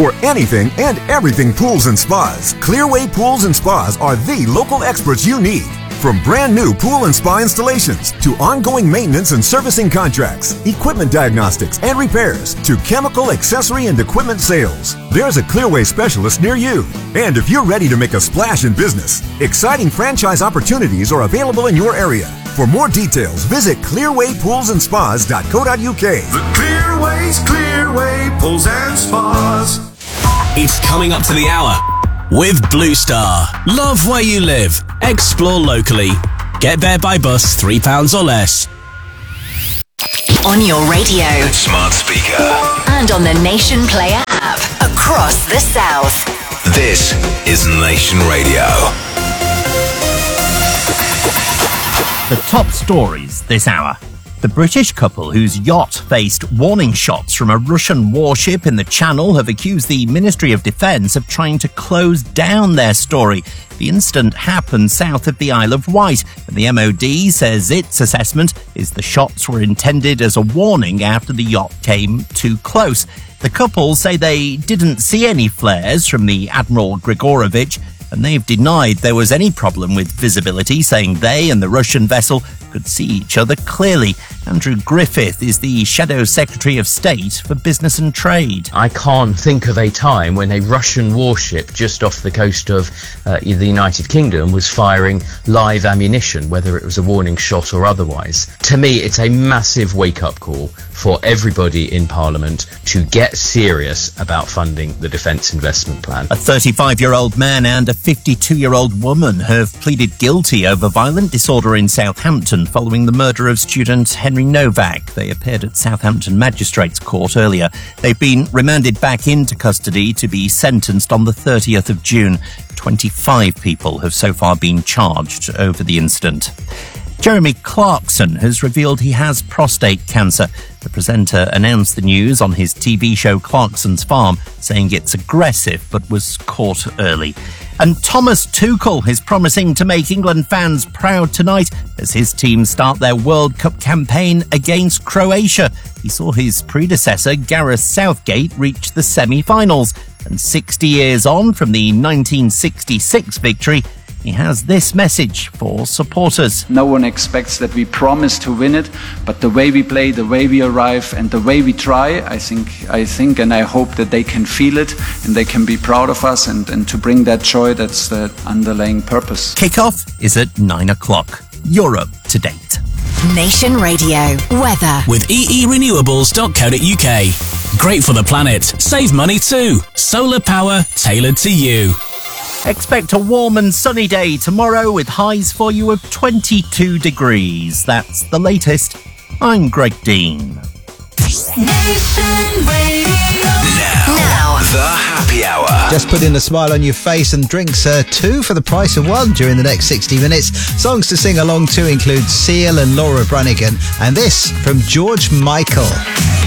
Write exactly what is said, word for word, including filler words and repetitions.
For anything and everything pools and spas, Clearway Pools and Spas are the local experts you need. From brand new pool and spa installations to ongoing maintenance and servicing contracts, equipment diagnostics and repairs to chemical, accessory, and equipment sales, there's a Clearway specialist near you. And if you're ready to make a splash in business, exciting franchise opportunities are available in your area. For more details, visit clearway pools and spas dot co dot uk. The Clearway's Clearway Pools and Spas. It's coming up to the hour with Blue Star. Love where you live. Explore locally. Get there by bus, three pounds or less. On your radio, smart speaker, and on the Nation Player app across the South. This is Nation Radio. The top stories this hour. The British couple whose yacht faced warning shots from a Russian warship in the Channel have accused the Ministry of Defence of trying to close down their story. The incident happened south of the Isle of Wight, and the M O D says its assessment is the shots were intended as a warning after the yacht came too close. The couple say they didn't see any flares from the Admiral Grigorovich, and they've denied there was any problem with visibility, saying they and the Russian vessel could see each other clearly. Andrew Griffith is the Shadow Secretary of State for Business and Trade. I can't think of a time when a Russian warship just off the coast of uh, the United Kingdom was firing live ammunition, whether it was a warning shot or otherwise. To me, it's a massive wake-up call for everybody in Parliament to get serious about funding the Defence Investment Plan. A thirty-five-year-old man and a fifty-two-year-old woman have pleaded guilty over violent disorder in Southampton following the murder of student Henry Novak. They appeared at Southampton Magistrates Court earlier. They've been remanded back into custody to be sentenced on the thirtieth of June. twenty-five people have so far been charged over the incident. Jeremy Clarkson has revealed he has prostate cancer. The presenter announced the news on his T V show Clarkson's Farm, saying it's aggressive but was caught early. And Thomas Tuchel is promising to make England fans proud tonight as his team start their World Cup campaign against Croatia. He saw his predecessor Gareth Southgate reach the semi-finals, and sixty years on from the nineteen sixty-six victory, he has this message for supporters. No one expects that we promise to win it, but the way we play, the way we arrive, and the way we try, I think, I think, and I hope that they can feel it and they can be proud of us, and, and to bring that joy, that's the underlying purpose. Kickoff is at nine o'clock. You're up to date. Nation Radio weather with e e renewables dot co dot uk. Great for the planet. Save money too. Solar power tailored to you. Expect a warm and sunny day tomorrow with highs for you of twenty-two degrees. That's the latest. I'm Greg Dean. Nation Radio. Now, now, the happy hour. Just putting a smile on your face, and drinks uh, two for the price of one during the next sixty minutes. Songs to sing along to include Seal and Laura Branigan, and this from George Michael.